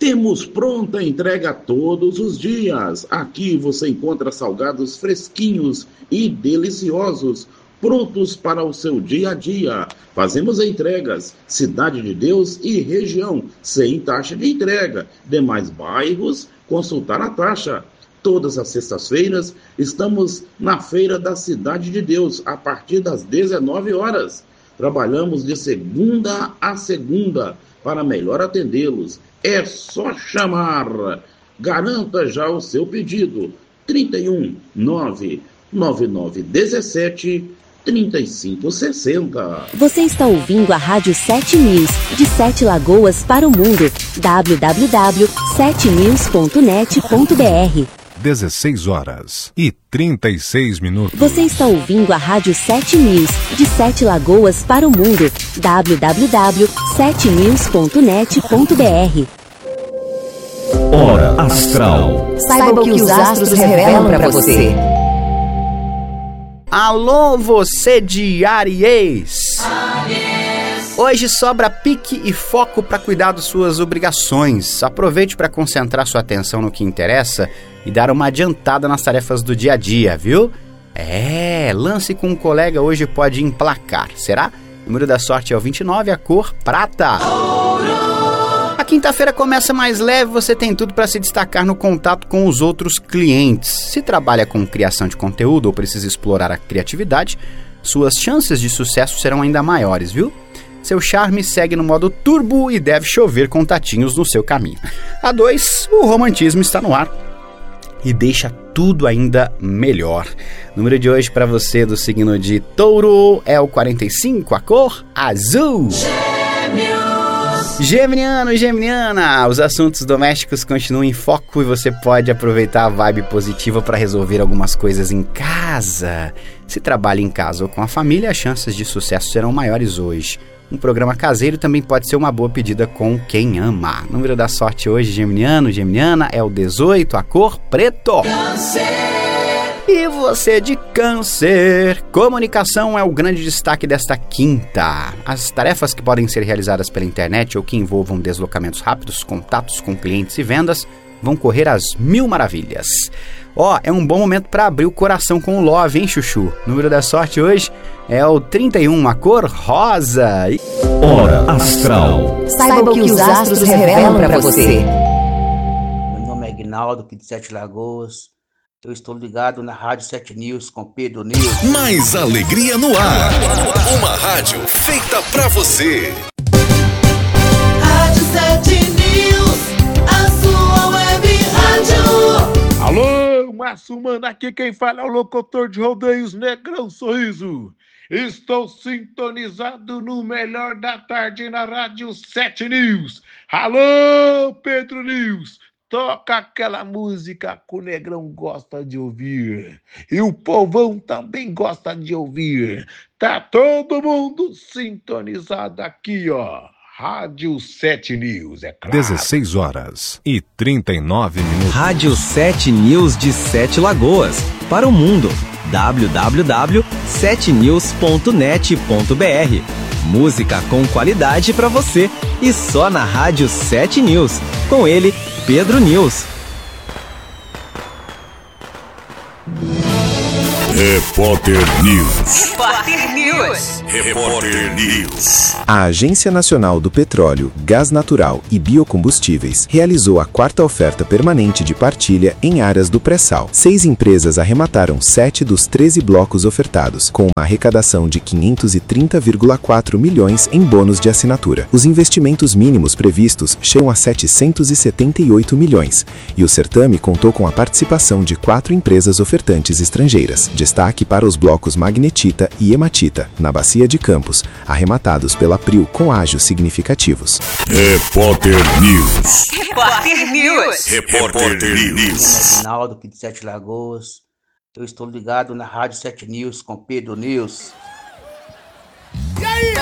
Temos pronta entrega todos os dias. Aqui você encontra salgados fresquinhos e deliciosos, prontos para o seu dia a dia. Fazemos entregas, Cidade de Deus e região, sem taxa de entrega. Demais bairros, consultar a taxa. Todas as sextas-feiras estamos na Feira da Cidade de Deus, a partir das 19 horas. Trabalhamos de segunda a segunda para melhor atendê-los. É só chamar. Garanta já o seu pedido. 31 99917 3560. Você está ouvindo a Rádio 7 News, de 7 Lagoas para o mundo. www.7news.net.br 16 horas e 36 minutos. Você está ouvindo a Rádio 7 News, de 7 Lagoas para o mundo. www.7news.net.br Hora Astral. Saiba o que os astros revelam para você. Alô, você de Áries! Hoje sobra pique e foco para cuidar das suas obrigações. Aproveite para concentrar sua atenção no que interessa e dar uma adiantada nas tarefas do dia a dia, viu? Lance com um colega hoje pode emplacar, será? O número da sorte é o 29, a cor prata. A quinta-feira começa mais leve, você tem tudo para se destacar no contato com os outros clientes. Se trabalha com criação de conteúdo ou precisa explorar a criatividade, suas chances de sucesso serão ainda maiores, viu? Seu charme segue no modo turbo e deve chover contatinhos no seu caminho. A 2, o romantismo está no ar e deixa tudo ainda melhor. O número de hoje para você do signo de Touro é o 45, a cor azul. Geminiano e Geminiana, os assuntos domésticos continuam em foco e você pode aproveitar a vibe positiva para resolver algumas coisas em casa. Se trabalha em casa ou com a família, as chances de sucesso serão maiores hoje. Um programa caseiro também pode ser uma boa pedida com quem ama. O número da sorte hoje, Geminiano, Geminiana, é o 18, a cor preto. E você de Câncer, comunicação é o grande destaque desta quinta. As tarefas que podem ser realizadas pela internet ou que envolvam deslocamentos rápidos, contatos com clientes e vendas vão correr às mil maravilhas. É um bom momento para abrir o coração com o love, hein, chuchu? O número da sorte hoje é o 31, a cor rosa. Hora Astral. Saiba o que os astros revelam para você. Meu nome é Aguinaldo, aqui de 7 Lagoas. Eu estou ligado na Rádio 7 News com Pedro News. Mais alegria no ar. Uma rádio feita pra você. Rádio 7 News, a sua web rádio. Alô, Márcio Mano, aqui quem fala é o locutor de rodeios Negrão Sorriso. Estou sintonizado no melhor da tarde na Rádio 7 News. Alô, Pedro News. Toca aquela música que o Negrão gosta de ouvir. E o povão também gosta de ouvir. Tá todo mundo sintonizado aqui, ó. Rádio 7 News, é claro. 16 horas e 39 minutos. Rádio 7 News de 7 Lagoas. Para o mundo. www.7news.net.br Música com qualidade para você. E só na Rádio 7 News. Com ele, Pedro News. Repórter News. Repórter News. Repórter News. A Agência Nacional do Petróleo, Gás Natural e Biocombustíveis realizou a 4ª oferta permanente de partilha em áreas do pré-sal. 6 empresas arremataram 7 dos 13 blocos ofertados, com uma arrecadação de 530,4 milhões em bônus de assinatura. Os investimentos mínimos previstos chegam a 778 milhões, e o certame contou com a participação de 4 empresas ofertantes estrangeiras. Destaque para os blocos Magnetita e Hematita, na Bacia de Campos, arrematados pela Prio com ágios significativos. Repórter News. Repórter News. Repórter News. Meu nome é Aguinaldo, aqui de 7 Lagoas. Eu estou ligado na Rádio 7 News com Pedro News. E aí,